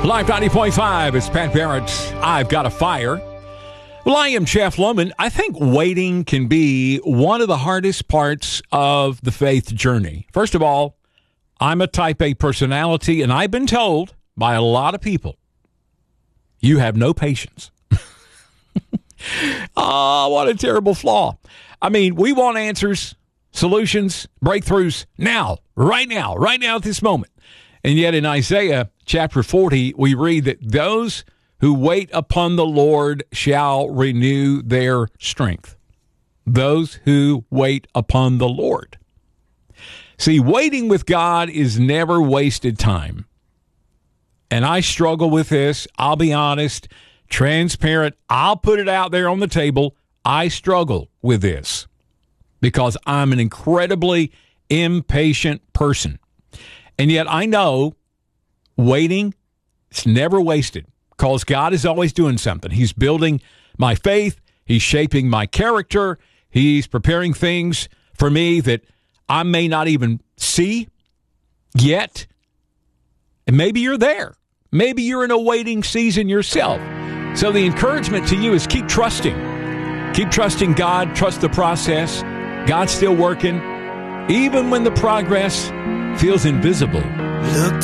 Live 90.5, it's Pat Barrett. I've got a fire. Well, I am Jeff Lohman. I think waiting can be one of the hardest parts of the faith journey. First of all, I'm a type A personality, and I've been told by a lot of people, you have no patience. Oh, what a terrible flaw. I mean, we want answers, solutions, breakthroughs now at this moment. And yet in Isaiah chapter 40, we read that those who wait upon the Lord shall renew their strength. Those who wait upon the Lord. See, waiting with God is never wasted time. And I struggle with this. I'll be honest, transparent. I'll put it out there on the table. I struggle with this because I'm an incredibly impatient person. And yet I know waiting is never wasted because God is always doing something. He's building my faith. He's shaping my character. He's preparing things for me that I may not even see yet. And maybe you're there. Maybe you're in a waiting season yourself. So the encouragement to you is keep trusting. Keep trusting God. Trust the process. God's still working. Even when the progress feels invisible. Look